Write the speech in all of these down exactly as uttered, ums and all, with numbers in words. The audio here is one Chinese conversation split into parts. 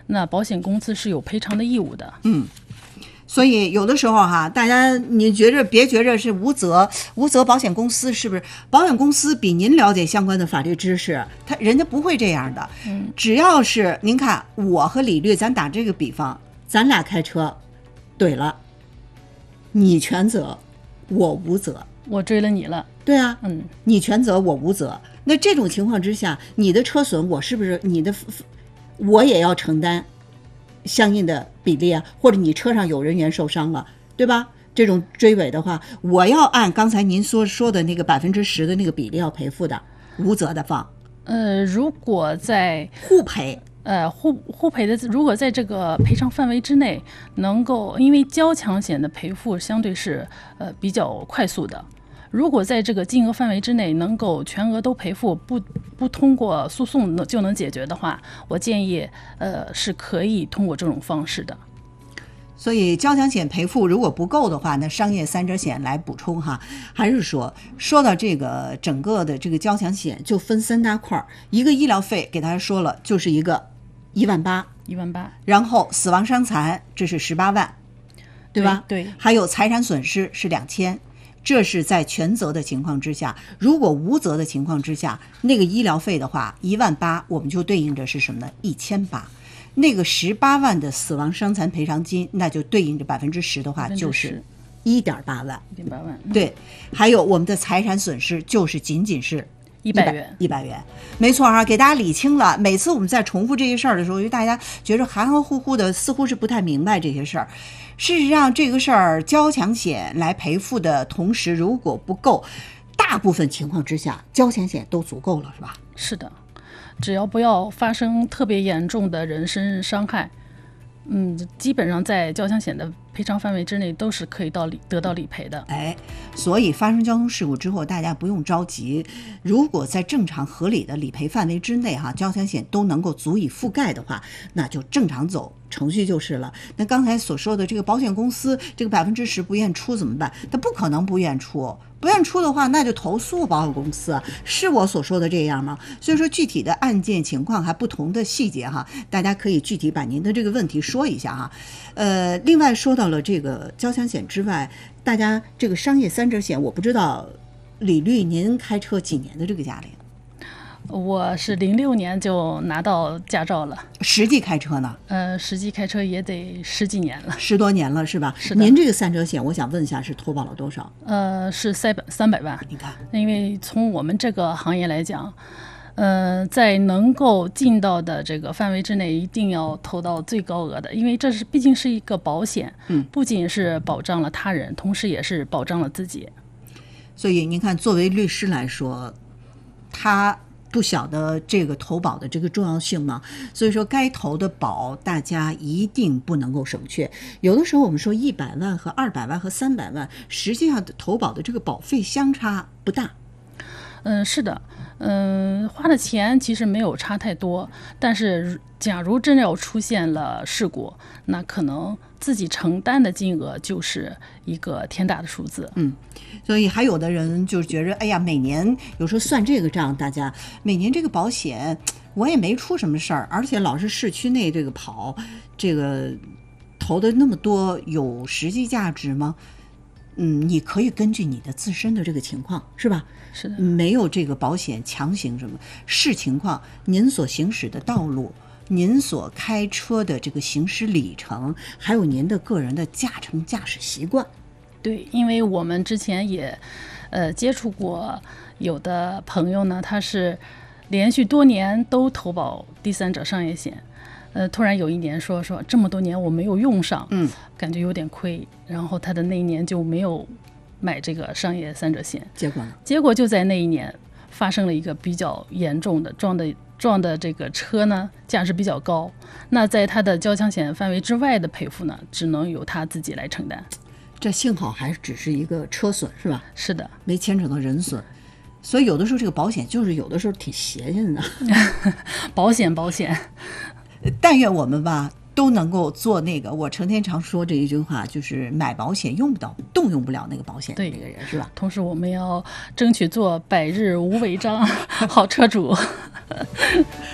那保险公司是有赔偿的义务的。 嗯。所以有的时候哈，大家你觉着别觉着是无责，无责保险公司是不是？保险公司比您了解相关的法律知识，他人家不会这样的。 嗯， 只要是您看我和李律，咱打这个比方，咱俩开车怼了，你全责，我无责。 我追了你了。 对啊， 嗯， 你全责我无责。那这种情况之下，你的车损我是不是你的，我也要承担相应的比例啊，或者你车上有人员受伤了，对吧？这种追尾的话，我要按刚才您所说的那个百分之十的那个比例要赔付的，无责的放。 呃，如果在互赔， 呃互互赔的，如果在这个赔偿范围之内，能够因为交强险的赔付相对是呃比较快速的。如果在这个金额范围之内能够全额都赔付，不不通过诉讼就能解决的话，我建议呃是可以通过这种方式的。 所以交强险赔付如果不够的话，那商业三者险来补充哈。还是说说到这个整个的这个交强险就分三大块，一个医疗费给大家说了就是一个一万八， 一万八， 然后死亡伤残这是十八万，对吧？ 对，对， 还有财产损失是两千。这是在全责的情况之下，如果无责的情况之下，那个医疗费的话，一万八，我们就对应着是什么呢？一千八。那个十八万的死亡伤残赔偿金，那就对应着百分之十的话，就是一点八万。 一点八万。 对，还有我们的财产损失，就是仅仅是一百元， 一百元，没错哈，给大家理清了。每次我们在重复这些事儿的时候，因为大家觉得含含糊糊的，似乎是不太明白这些事儿。事实上，这个事儿交强险来赔付的同时，如果不够，大部分情况之下，交强险都足够了，是吧？ 是的，只要不要发生特别严重的人身伤害，嗯，基本上在交强险的赔偿范围之内都是可以到理得到理赔的。 哎，所以发生交通事故之后，大家不用着急。如果在正常合理的理赔范围之内，哈，交强险都能够足以覆盖的话，那就正常走程序就是了。那刚才所说的这个保险公司这个百分之十不愿出怎么办？他不可能不愿出。不愿出的话，那就投诉保险公司，是我所说的这样吗？所以说具体的案件情况还不同的细节哈，大家可以具体把您的这个问题说一下哈。呃，另外说到了这个交强险之外，大家这个商业三者险，我不知道李律您开车几年的这个驾龄？ 我是零六年就拿到驾照了， 实际开车呢？ 呃，实际开车也得十几年了， 十多年了是吧？ 是的。 您这个三者险，我想问一下，是投保了多少？ 呃，是三百三百万。 你看， 因为从我们这个行业来讲，呃，在能够尽到的这个范围之内，一定要投到最高额的，因为这是毕竟是一个保险， 嗯， 不仅是保障了他人，同时也是保障了自己。 所以您看，作为律师来说，他不晓得这个投保的这个重要性吗？所以说该投的保大家一定不能够省却。有的时候我们说一百万和二百万和三百万，实际上投保的这个保费相差不大。 嗯，是的，嗯，花的钱其实没有差太多，但是假如真的要出现了事故，那可能自己承担的金额就是一个天大的数字。 嗯，所以还有的人就觉得，哎呀，每年有时候算这个账，大家每年这个保险我也没出什么事儿，而且老是市区内这个跑，这个投的那么多，有实际价值吗？嗯，你可以根据你的自身的这个情况，是吧？ 是的， 没有这个保险强行什么，视情况，您所行驶的道路，您所开车的这个行驶里程，还有您的个人的驾乘驾驶习惯。 对，因为我们之前也呃接触过有的朋友呢，他是连续多年都投保第三者商业险，呃，突然有一年说说这么多年我没有用上， 嗯， 感觉有点亏，然后他的那一年就没有买这个商业三者险， 结果呢？ 结果就在那一年发生了一个比较严重的撞的撞的这个车呢，价值比较高，那在他的交强险范围之外的赔付呢，只能由他自己来承担。 这幸好还只是一个车损，是吧？ 是的， 没牵扯到人损。所以有的时候这个保险就是有的时候挺邪性的。 保险保险， 但愿我们吧都能够做那个，我成天常说这一句话，就是买保险用不到动用不了那个保险的那个人，是吧？ 同时我们要争取做百日无违章好车主。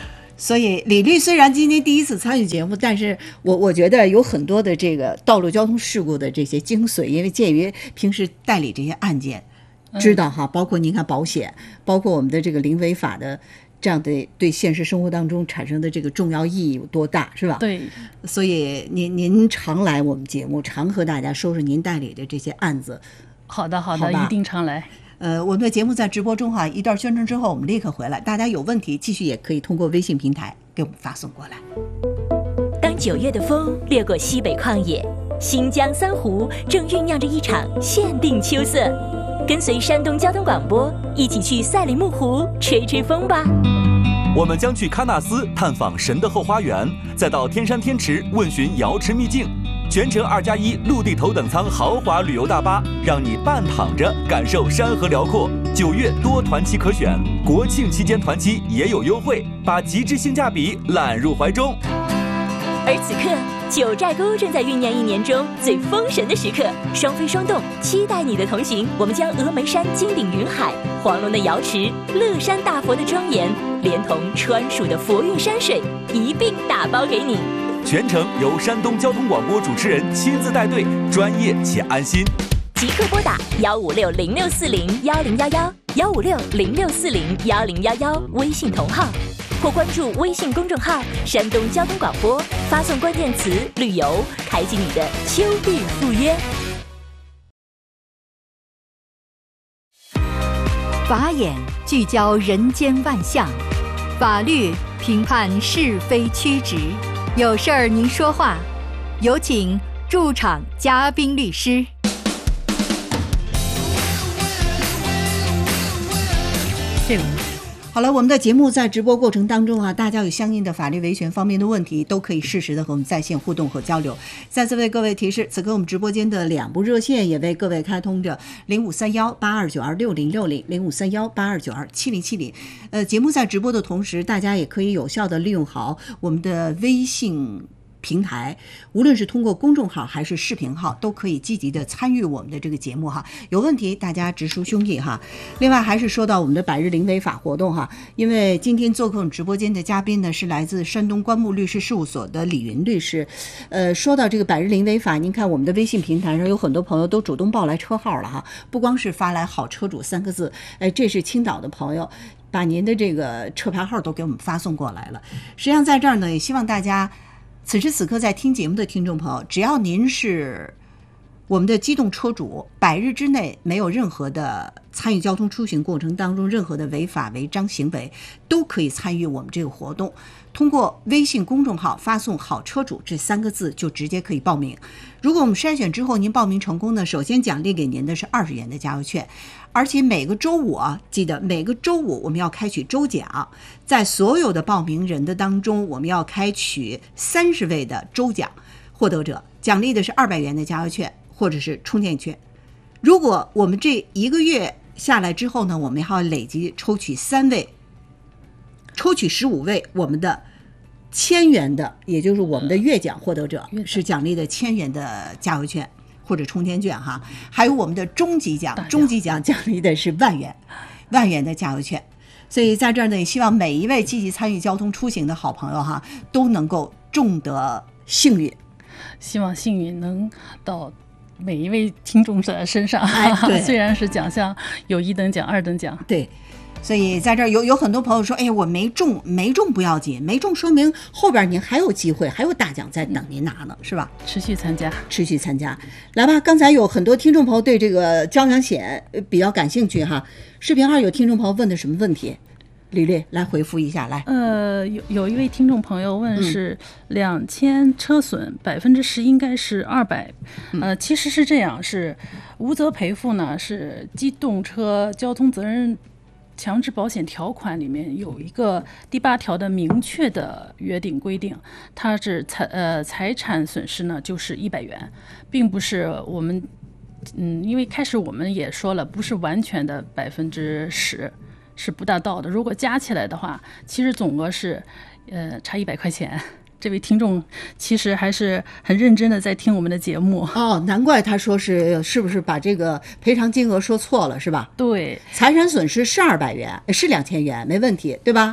所以李律虽然今天第一次参与节目，但是我我觉得有很多的这个道路交通事故的这些精髓，因为鉴于平时代理这些案件，知道哈，包括您看保险，包括我们的这个零违法的这样的对现实生活当中产生的这个重要意义有多大，是吧？ 对， 所以您您常来我们节目，常和大家说说您代理的这些案子。 好的好的， 好一定常来。 呃，我们的节目在直播中哈，一段宣传之后我们立刻回来，大家有问题继续也可以通过微信平台给我们发送过来。 当九月的风掠过西北旷野，新疆三湖正酝酿着一场限定秋色，跟随山东交通广播一起去赛里木湖吹吹风吧。 我们将去喀纳斯探访神的后花园，再到天山天池问询瑶池秘境。全程二加一陆地头等舱豪华旅游大巴，让你半躺着感受山河辽阔。九月多团期可选，国庆期间团期也有优惠，把极致性价比揽入怀中。 而此刻，九寨沟正在酝酿一年中最封神的时刻，双飞双动，期待你的同行。我们将峨眉山金顶云海、黄龙的瑶池、乐山大佛的庄严，连同川蜀的佛韵山水一并打包给你。 全程由山东交通广播主持人亲自带队，专业且安心。 即刻拨打幺五六零六四零幺零幺幺幺五六零六四零幺零幺幺微信同号，或关注微信公众号山东交通广播，发送关键词旅游，开启你的秋日赴约。 法眼聚焦人间万象，法律评判是非曲直。有事儿您说话，有请驻场嘉宾律师。 这个好了，我们的节目在直播过程当中啊，大家有相应的法律维权方面的问题，都可以适时的和我们在线互动和交流。再次为各位提示，此刻我们直播间的两部热线也为各位开通着零五三幺八二九二六零六零、零五三幺八二九二七零七零。呃，节目在直播的同时，大家也可以有效的利用好我们的微信平台，无论是通过公众号还是视频号，都可以积极的参与我们的这个节目哈。有问题大家直抒胸臆哈。另外还是说到我们的百日零违法活动哈，因为今天做客我们直播间的嘉宾呢是来自山东关木律师事务所的李云律师。呃，说到这个百日零违法，您看我们的微信平台上有很多朋友都主动报来车号了哈，不光是发来好车主三个字，哎，这是青岛的朋友，把您的这个车牌号都给我们发送过来了。实际上在这儿呢，也希望大家此时此刻在听节目的听众朋友，只要您是我们的机动车主，百日之内没有任何的参与交通出行过程当中任何的违法违章行为，都可以参与我们这个活动。通过微信公众号发送好车主这三个字就直接可以报名。如果我们筛选之后您报名成功呢，首先奖励给您的是二十元的加油券，而且每个周五啊，记得每个周五我们要开取周奖，在所有的报名人的当中，我们要开取三十位的周奖获得者，奖励的是二百元的加油券或者是充电券。如果我们这一个月下来之后呢，我们还要累计抽取三位，抽取十五位我们的千元的，也就是我们的月奖获得者，是奖励的千元的加油券或者充电券哈。还有我们的终极奖，终极奖奖励的是万元万元的加油券。所以在这儿呢，也希望每一位积极参与交通出行的好朋友哈，都能够中得幸运。 希望幸运能到每一位听众的身上。 哎，对， 虽然是奖项有一等奖、二等奖， 对。所以在这儿有有很多朋友说，哎呀，我没中，没中不要紧，没中说明后边您还有机会，还有大奖在等您拿呢，是吧？ 持续参加， 持续参加。来吧，刚才有很多听众朋友对这个交强险比较感兴趣哈。视频号有听众朋友问的什么问题？吕律来回复一下，来。 呃，有有一位听众朋友问是两千车损百分之十应该是二百，呃，其实是这样，是无责赔付呢，是机动车交通责任强制保险条款里面有一个第八条的明确的约定规定，它是财呃财产损失呢就是一百元，并不是我们嗯，因为开始我们也说了，不是完全的百分之十。是不大到的，如果加起来的话，其实总额是，呃，差一百块钱。这位听众其实还是很认真的在听我们的节目哦，难怪他说是是不是把这个赔偿金额说错了是吧？ 对， 财产损失是二百元，是两千元，没问题，对吧？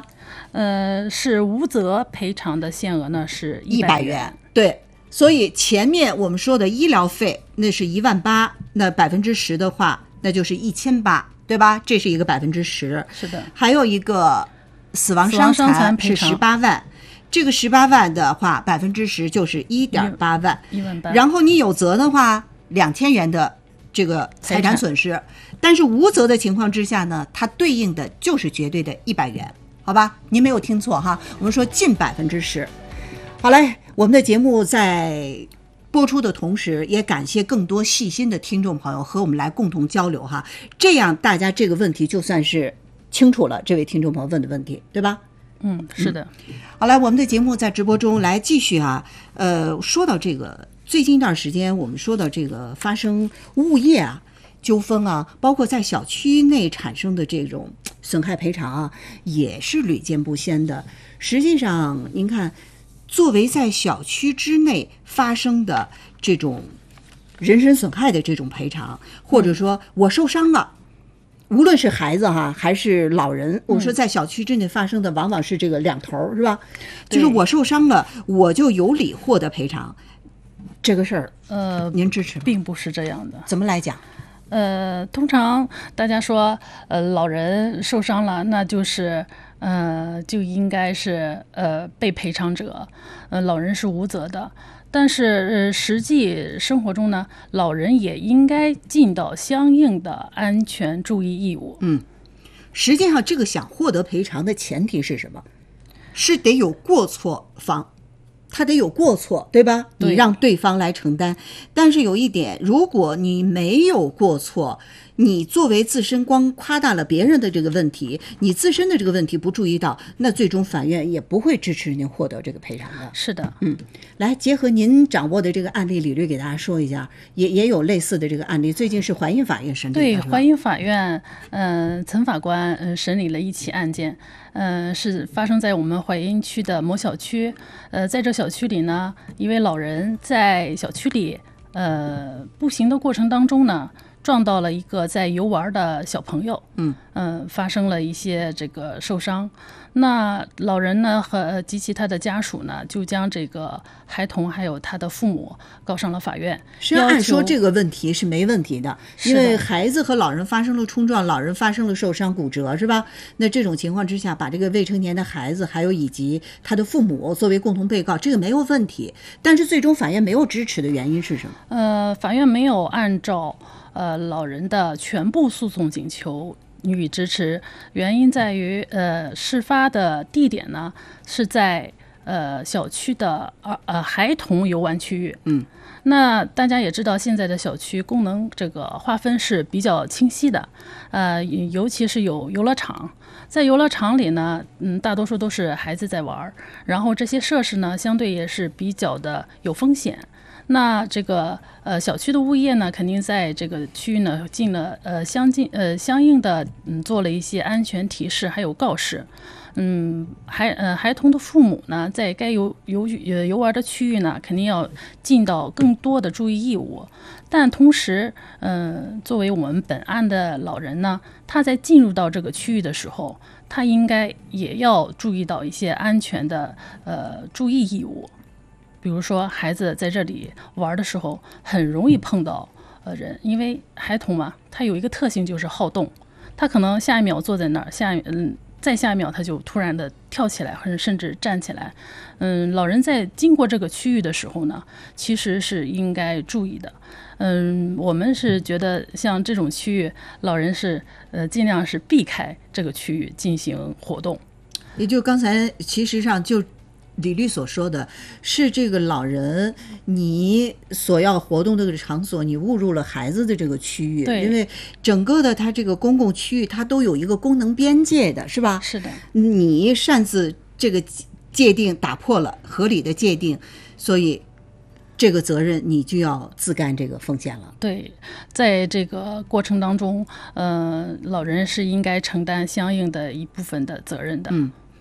呃，是无责赔偿的限额呢是一百元。 元，对。所以前面我们说的医疗费那是一万八，那百分之十的话，那就是一千八，对吧？这是一个百分之十。 是的。 还有一个死亡伤残是十八万，这个十八万的话，百分之十就是一点八万， 一万八。 然后你有责的话，两千元的这个财产损失，但是无责的情况之下呢，它对应的就是绝对的一百元，好吧？您没有听错哈，我们说近百分之十。好嘞，我们的节目在播出的同时，也感谢更多细心的听众朋友和我们来共同交流哈，这样大家这个问题就算是清楚了，这位听众朋友问的问题，对吧？ 嗯，是的。 嗯、好来，我们的节目在直播中来继续啊。呃，说到这个，最近一段时间我们说到这个发生物业啊纠纷啊，包括在小区内产生的这种损害赔偿啊，也是屡见不鲜的。实际上，您看。作为在小区之内发生的这种人身损害的这种赔偿，或者说我受伤了，无论是孩子哈还是老人，我说在小区之内发生的往往是这个两头，是吧？就是我受伤了，我就有理获得赔偿。这个事儿， 呃， 您支持吗？ 并不是这样的。 怎么来讲？ 呃，通常大家说，呃，老人受伤了，那就是。呃，就应该是呃被赔偿者，呃，老人是无责的。但是呃，实际生活中呢，老人也应该尽到相应的安全注意义务。 嗯，实际上这个想获得赔偿的前提是什么？是得有过错方，他得有过错，对吧？ 对， 你让对方来承担。但是有一点，如果你没有过错，你作为自身光夸大了别人的这个问题，你自身的这个问题不注意到，那最终法院也不会支持您获得这个赔偿的。 是的。 嗯，来结合您掌握的这个案例理律给大家说一下，也也有类似的这个案例。最近是淮阴法院审理的。 对，淮阴法院，嗯、呃，岑法官嗯、呃、审理了一起案件，嗯、呃，是发生在我们淮阴区的某小区。呃，在这小区里呢，一位老人在小区里呃步行的过程当中呢。撞到了一个在游玩的小朋友， 嗯嗯、呃，发生了一些这个受伤。那老人呢和及其他的家属呢，就将这个孩童还有他的父母告上了法院。 实际上按说这个问题是没问题的，因为孩子和老人发生了冲撞，老人发生了受伤骨折，是吧？那这种情况之下，把这个未成年的孩子还有以及他的父母作为共同被告，这个没有问题。但是最终法院没有支持的原因是什么？ 呃，法院没有按照呃老人的全部诉讼请求予以支持，原因在于呃事发的地点呢是在呃小区的呃呃孩童游玩区域。 嗯， 那大家也知道，现在的小区功能这个划分是比较清晰的，呃，尤其是有游乐场，在游乐场里呢，嗯，大多数都是孩子在玩，然后这些设施呢，相对也是比较的有风险。那这个呃小区的物业呢，肯定在这个区域呢进了呃相近呃相应的嗯做了一些安全提示还有告示。嗯，孩呃孩童的父母呢，在该游游呃游玩的区域呢，肯定要尽到更多的注意义务。但同时，嗯、呃，作为我们本案的老人呢，他在进入到这个区域的时候，他应该也要注意到一些安全的呃注意义务。比如说，孩子在这里玩的时候，很容易碰到呃人，因为孩童嘛，他有一个特性就是好动，他可能下一秒坐在那儿，下嗯再下一秒他就突然的跳起来，或者甚至站起来。嗯，老人在经过这个区域的时候呢，其实是应该注意的。嗯，我们是觉得像这种区域，老人是呃尽量是避开这个区域进行活动。 也就刚才其实上就李律所说的是，这个老人你所要活动的这个场所，你误入了孩子的这个区域， 对， 因为整个的它这个公共区域它都有一个功能边界的，是吧？ 是的， 你擅自这个界定打破了合理的界定，所以这个责任你就要自担这个风险了。 对，在这个过程当中，呃，老人是应该承担相应的一部分的责任的。 嗯，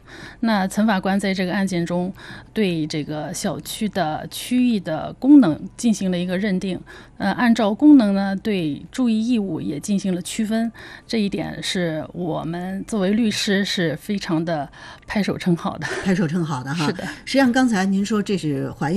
那岑法官在这个案件中对这个小区的区域的功能进行了一个认定，呃，按照功能呢，对注意义务也进行了区分，这一点是我们作为律师是非常的拍手称好的。 拍手称好的哈。 是的， 实际上刚才您说这是怀孕